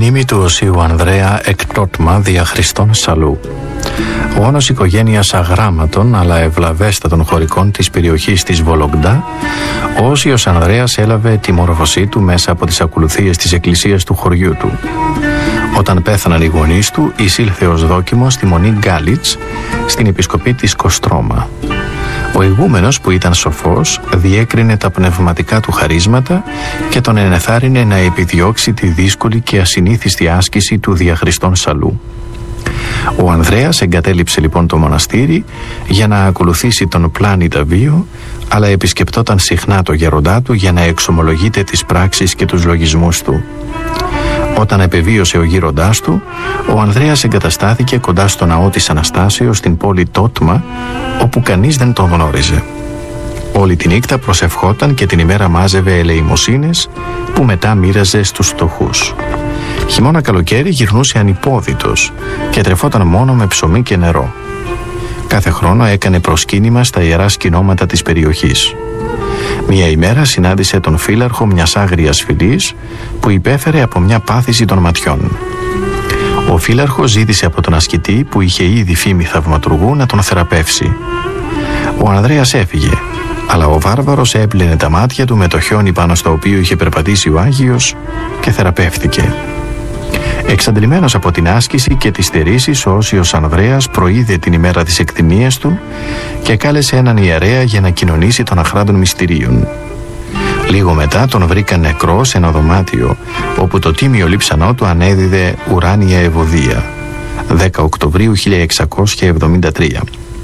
Μνήμη του Οσίου Ανδρέα εκ Τότμα δια Χριστόν Σαλού. Ο όνος οικογένειας αγράμματων αλλά ευλαβέστατων χωρικών της περιοχής της Βολογντά, ο Όσιος Ανδρέας έλαβε τη μόρφωσή του μέσα από τις ακολουθίες της εκκλησίας του χωριού του. Όταν πέθαναν οι γονείς του, εισήλθε ως δόκιμος στη μονή Γκάλιτς, στην επισκοπή της Κοστρώμα. Ο ηγούμενος, που ήταν σοφός, διέκρινε τα πνευματικά του χαρίσματα και τον ενεθάρρυνε να επιδιώξει τη δύσκολη και ασυνήθιστη άσκηση του δια Χριστόν Σαλού. Ο Ανδρέας εγκατέλειψε λοιπόν το μοναστήρι για να ακολουθήσει τον πλάνητα βίο, αλλά επισκεπτόταν συχνά το γέροντά του για να εξομολογείται τις πράξεις και τους λογισμούς του. Όταν επεβίωσε ο γέροντάς του, ο Ανδρέας εγκαταστάθηκε κοντά στο ναό της Αναστάσεως στην πόλη Τότμα, όπου κανείς δεν τον γνώριζε. Όλη τη νύχτα προσευχόταν και την ημέρα μάζευε ελεημοσύνες που μετά μοίραζε στους φτωχούς. Χειμώνα καλοκαίρι γυρνούσε ανυπόδητος και τρεφόταν μόνο με ψωμί και νερό. Κάθε χρόνο έκανε προσκύνημα στα ιερά σκηνώματα της περιοχής. Μια ημέρα συνάντησε τον φύλαρχο μιας άγριας φυλής που υπέφερε από μια πάθηση των ματιών. Ο φύλαρχος ζήτησε από τον ασκητή, που είχε ήδη φήμη θαυματουργού, να τον θεραπεύσει. Ο Ανδρέας έφυγε, αλλά ο βάρβαρος έπλαινε τα μάτια του με το χιόνι πάνω στο οποίο είχε περπατήσει ο Άγιος και θεραπεύτηκε. Εξαντλημένος από την άσκηση και τις στερήσεις, ο Όσιος Ανδρέας προείδε την ημέρα της εκτιμίας του και κάλεσε έναν ιερέα για να κοινωνήσει των αχράντων μυστηρίων. Λίγο μετά τον βρήκαν νεκρό σε ένα δωμάτιο, όπου το τίμιο λείψανό του ανέδιδε ουράνια ευωδία. 10 Οκτωβρίου 1673.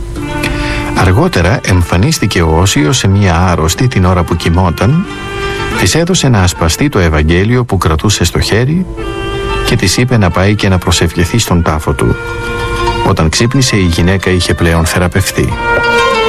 Αργότερα εμφανίστηκε ο Όσιος σε μία άρρωστη την ώρα που κοιμόταν, της έδωσε να ασπαστεί το Ευαγγέλιο που κρατούσε στο χέρι και της είπε να πάει και να προσευχηθεί στον τάφο του. Όταν ξύπνησε, η γυναίκα είχε πλέον θεραπευθεί.